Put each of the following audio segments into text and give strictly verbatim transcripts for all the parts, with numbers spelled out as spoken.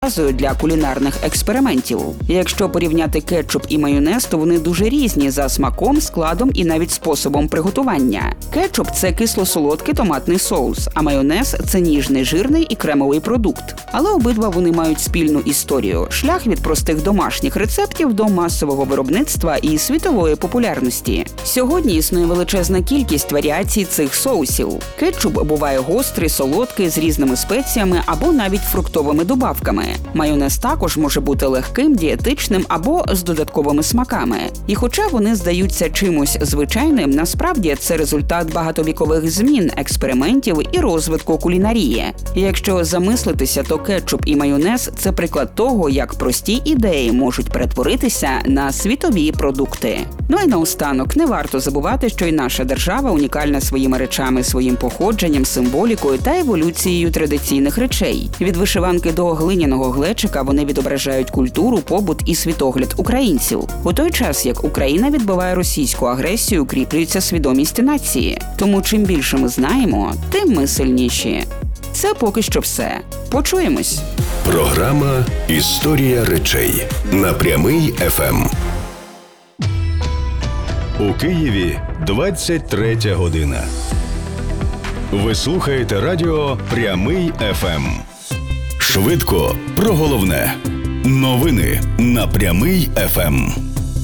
базою для кулінарних експериментів. Якщо порівняти кетчуп і майонез, то вони дуже різні за смаком, складом і навіть способом приготування. Кетчуп – це кисло-солодкий томатний соус, а майонез – це ніжний, жирний і кремовий продукт. Але обидва вони мають спільну історію – шлях від простих домашніх рецептів до масового виробництва і світової популярності. Сьогодні існує величезна кількість варіацій цих соусів. Кетчуп буває гострий, солодкий, з різними спеціями або навіть фруктовими добавками. Майонез також може бути легким, дієтичним або з додатковими смаками. І хоча вони здаються чимось звичайним, насправді це результат багатовікових змін, експериментів і розвитку кулінарії. Якщо замислитися, то кетчуп і майонез – це приклад того, як прості ідеї можуть перетворитися на світові продукти. Ну і наостанок, не варто забувати, що і наша держава унікальна своїми речами, своїм походженням, символікою та еволюцією традиційних речей. Від вишиванки до глиняного глечика вони відображають культуру, побут і світогляд українців. У той час, як Україна відбиває російську агресію, укріплюється свідомість нації. Тому чим більше ми знаємо, тим ми сильніші. Це поки що все. Почуємось. Програма «Історія речей» на Прямий еф ем. У Києві двадцять третя година. Ви слухаєте радіо «Прямий еф ем». Швидко про головне. Новини на Прямий еф ем.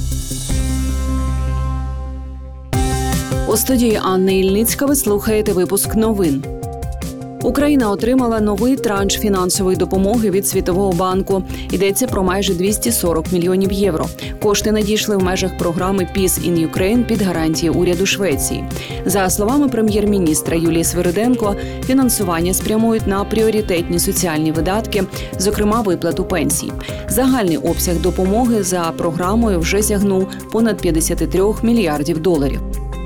У студії Анна Ільницька ви слухаєте випуск новин. Україна отримала новий транш фінансової допомоги від Світового банку. Йдеться про майже двісті сорок мільйонів євро. Кошти надійшли в межах програми Peace in Ukraine під гарантії уряду Швеції. За словами прем'єр-міністра Юлії Свириденко, фінансування спрямують на пріоритетні соціальні видатки, зокрема виплату пенсій. Загальний обсяг допомоги за програмою вже сягнув понад п'ятдесят три мільярдів доларів.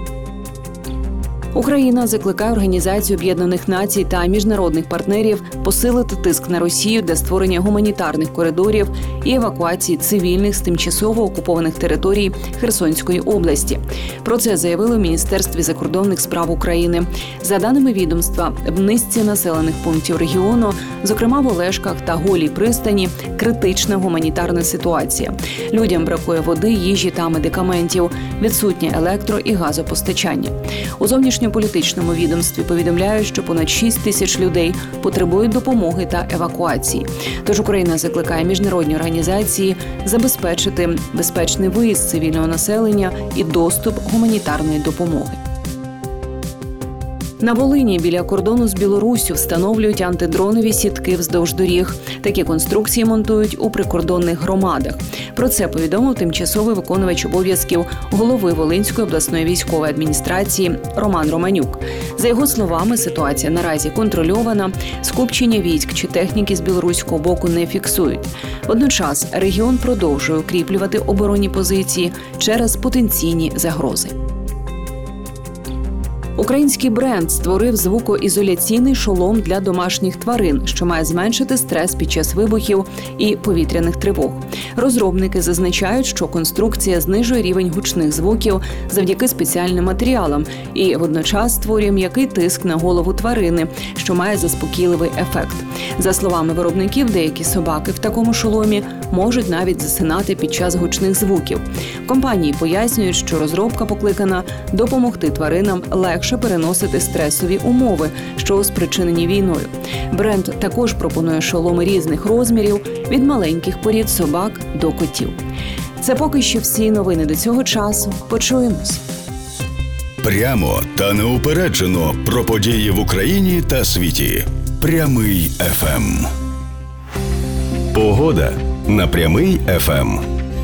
Україна закликає Організацію Об'єднаних Націй та міжнародних партнерів посилити тиск на Росію для створення гуманітарних коридорів і евакуації цивільних з тимчасово окупованих територій Херсонської області. Про це заявили в Міністерстві закордонних справ України. За даними відомства, в низці населених пунктів регіону, зокрема в Олешках та Голій пристані, критична гуманітарна ситуація. Людям бракує води, їжі та медикаментів, відсутнє електро- і газопостачання. У зовнішньополітичному відомстві повідомляють, що понад шість тисяч людей потребують допомоги та евакуації. Тож Україна закликає міжнародні організації забезпечити безпечний виїзд цивільного населення і доступ гуманітарної допомоги. На Волині біля кордону з Білоруссю встановлюють антидронові сітки вздовж доріг. Такі конструкції монтують у прикордонних громадах. Про це повідомив тимчасовий виконувач обов'язків голови Волинської обласної військової адміністрації Роман Романюк. За його словами, ситуація наразі контрольована, скупчення військ чи техніки з білоруського боку не фіксують. Водночас регіон продовжує укріплювати оборонні позиції через потенційні загрози. Український бренд створив звукоізоляційний шолом для домашніх тварин, що має зменшити стрес під час вибухів і повітряних тривог. Розробники зазначають, що конструкція знижує рівень гучних звуків завдяки спеціальним матеріалам і водночас створює м'який тиск на голову тварини, що має заспокійливий ефект. За словами виробників, деякі собаки в такому шоломі можуть навіть засинати під час гучних звуків. В компанії пояснюють, що розробка покликана допомогти тваринам легше переносити стресові умови, що спричинені війною. Бренд також пропонує шоломи різних розмірів, від маленьких порід собак до котів. Це поки що всі новини до цього часу. Почуємось. Прямо та неупереджено про події в Україні та світі. Прямий еф ем. Погода на Прямий еф ем.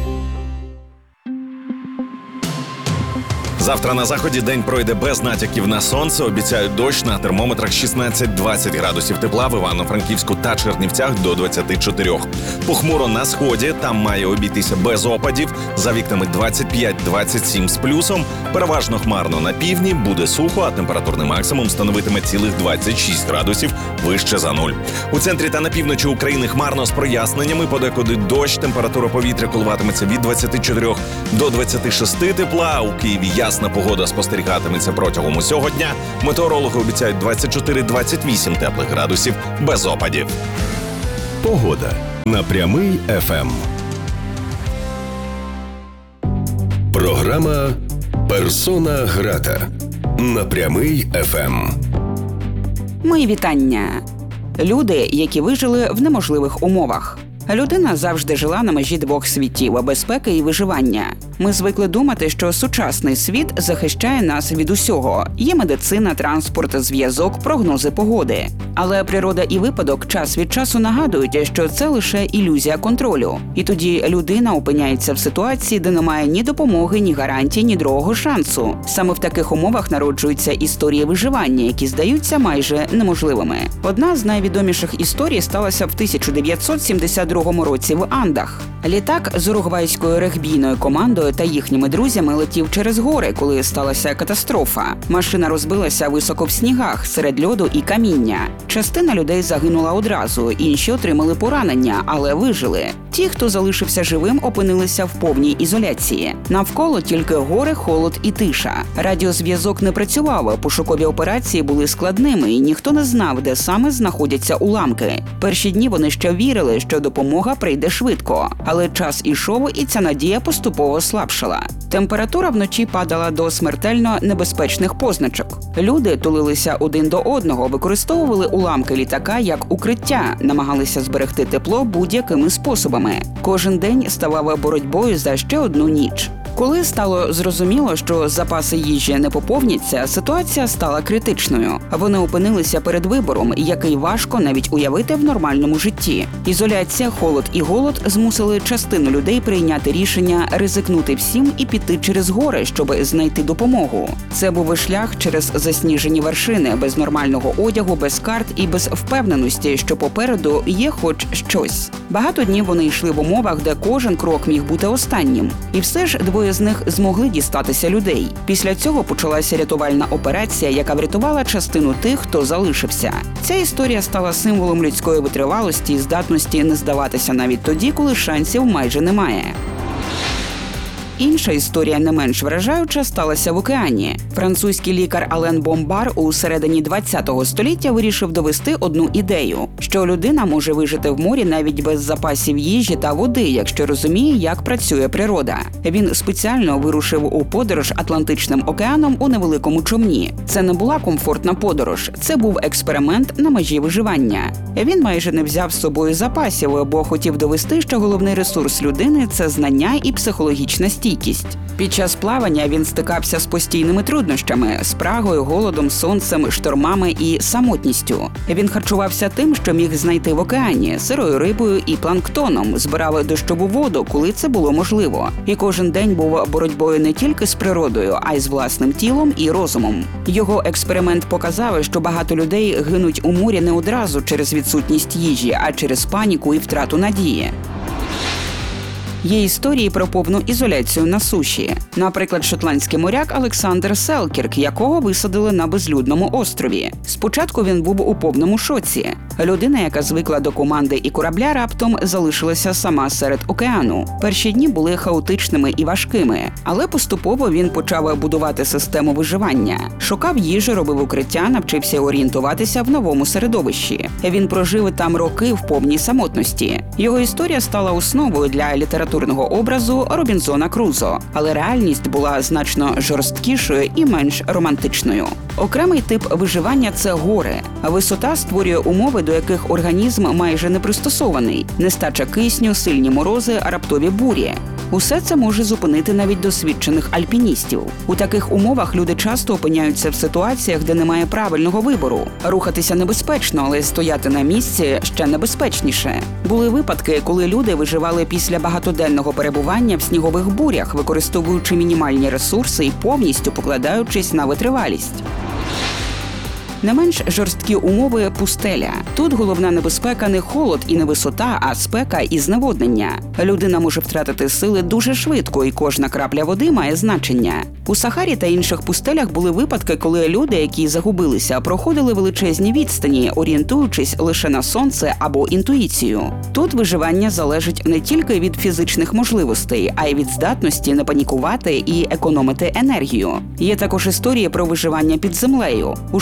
Завтра на заході день пройде без натяків на сонце. Обіцяють дощ, на термометрах шістнадцять-двадцять градусів тепла, в Івано-Франківську та Чернівцях до двадцяти чотирьох. Похмуро на сході, там має обійтися без опадів, за вікнами двадцять п'ять-двадцять сім з плюсом. Переважно хмарно на півдні, буде сухо, а температурний максимум становитиме цілих двадцять шість градусів вище за нуль. У центрі та на півночі України хмарно з проясненнями, подекуди дощ, температура повітря коливатиметься від двадцяти чотирьох до двадцяти шести тепла, у Києві ясна погода спостерігатиметься протягом усього дня. Метеорологи обіцяють двадцять чотири-двадцять вісім теплих градусів без опадів. Погода на Прямий еф ем. Програма «Персона грата» на Прямий еф ем. Мої вітання. Люди, які вижили в неможливих умовах. Людина завжди жила на межі двох світів – безпеки і виживання. Ми звикли думати, що сучасний світ захищає нас від усього. Є медицина, транспорт, зв'язок, прогнози погоди. Але природа і випадок час від часу нагадують, що це лише ілюзія контролю. І тоді людина опиняється в ситуації, де немає ні допомоги, ні гарантій, ні другого шансу. Саме в таких умовах народжуються історії виживання, які здаються майже неможливими. Одна з найвідоміших історій сталася в тисяча дев'ятсот сімдесят другому році в Андах. Літак з уругвайською регбійною командою та їхніми друзями летів через гори, коли сталася катастрофа. Машина розбилася високо в снігах, серед льоду і каміння. Частина людей загинула одразу, інші отримали поранення, але вижили. Ті, хто залишився живим, опинилися в повній ізоляції. Навколо тільки гори, холод і тиша. Радіозв'язок не працював, пошукові операції були складними, і ніхто не знав, де саме знаходяться уламки. Перші дні вони ще вірили, що допомога прийде швидко. Але час ішов, і ця надія поступово слабшала. Температура вночі падала до смертельно небезпечних позначок. Люди тулилися один до одного, використовували уламки літака як укриття, намагалися зберегти тепло будь-якими способами. Кожен день ставав боротьбою за ще одну ніч. Коли стало зрозуміло, що запаси їжі не поповняться, ситуація стала критичною. Вони опинилися перед вибором, який важко навіть уявити в нормальному житті. Ізоляція, холод і голод змусили частину людей прийняти рішення ризикнути всім і піти через гори, щоб знайти допомогу. Це був шлях через засніжені вершини, без нормального одягу, без карт і без впевненості, що попереду є хоч щось. Багато днів вони йшли в умовах, де кожен крок міг бути останнім. І все ж двоє з них змогли дістатися людей. Після цього почалася рятувальна операція, яка врятувала частину тих, хто залишився. Ця історія стала символом людської витривалості і здатності не здаватися навіть тоді, коли шансів майже немає. Інша історія, не менш вражаюча, сталася в океані. Французький лікар Ален Бомбар у середині ХХ століття вирішив довести одну ідею – що людина може вижити в морі навіть без запасів їжі та води, якщо розуміє, як працює природа. Він спеціально вирушив у подорож Атлантичним океаном у невеликому човні. Це не була комфортна подорож, це був експеримент на межі виживання. Він майже не взяв з собою запасів, бо хотів довести, що головний ресурс людини – це знання і психологічна стійкість. Під час плавання він стикався з постійними труднощами – спрагою, голодом, сонцем, штормами і самотністю. Він харчувався тим, що міг знайти в океані – сирою рибою і планктоном, збирав дощову воду, коли це було можливо. І кожен день був боротьбою не тільки з природою, а й з власним тілом і розумом. Його експеримент показав, що багато людей гинуть у морі не одразу через відсутність їжі, а через паніку і втрату надії. Є історії про повну ізоляцію на суші. Наприклад, шотландський моряк Олександр Селкірк, якого висадили на безлюдному острові. Спочатку він був у повному шоці. Людина, яка звикла до команди і корабля, раптом залишилася сама серед океану. Перші дні були хаотичними і важкими, але поступово він почав будувати систему виживання. Шукав їжу, робив укриття, навчився орієнтуватися в новому середовищі. Він прожив там роки в повній самотності. Його історія стала основою для літературного образу Робінзона Крузо, але реальність була значно жорсткішою і менш романтичною. Окремий тип виживання – це гори. Висота створює умови, до яких організм майже не пристосований. Нестача кисню, сильні морози, раптові бурі. Усе це може зупинити навіть досвідчених альпіністів. У таких умовах люди часто опиняються в ситуаціях, де немає правильного вибору. Рухатися небезпечно, але стояти на місці ще небезпечніше. Були випадки, коли люди виживали після багатоденного перебування в снігових бурях, використовуючи мінімальні ресурси і повністю покладаючись на витривалість. Не менш жорсткі умови – пустеля. Тут головна небезпека не холод і не висота, а спека і зневоднення. Людина може втратити сили дуже швидко, і кожна крапля води має значення. У Сахарі та інших пустелях були випадки, коли люди, які загубилися, проходили величезні відстані, орієнтуючись лише на сонце або інтуїцію. Тут виживання залежить не тільки від фізичних можливостей, а й від здатності не панікувати і економити енергію. Є також історії про виживання під землею. У шахтах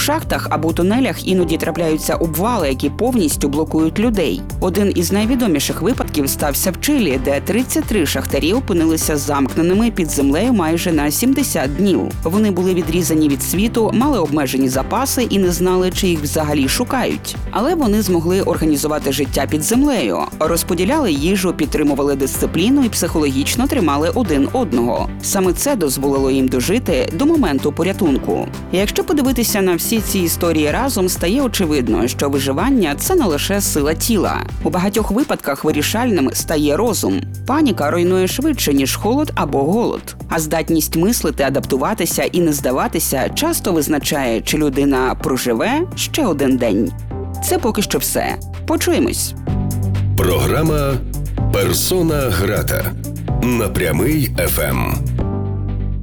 ґратах або тунелях іноді трапляються обвали, які повністю блокують людей. Один із найвідоміших випадків стався в Чилі, де тридцять три шахтарі опинилися замкненими під землею майже на сімдесят днів. Вони були відрізані від світу, мали обмежені запаси і не знали, чи їх взагалі шукають. Але вони змогли організувати життя під землею, розподіляли їжу, підтримували дисципліну і психологічно тримали один одного. Саме це дозволило їм дожити до моменту порятунку. І якщо подивитися на всі ці історії разом, стає очевидно, що виживання – це не лише сила тіла. У багатьох випадках вирішальним стає розум. Паніка руйнує швидше, ніж холод або голод. А здатність мислити, адаптуватися і не здаватися часто визначає, чи людина проживе ще один день. Це поки що все. Почуємось. Програма «Персона грата» на Прямий еф ем.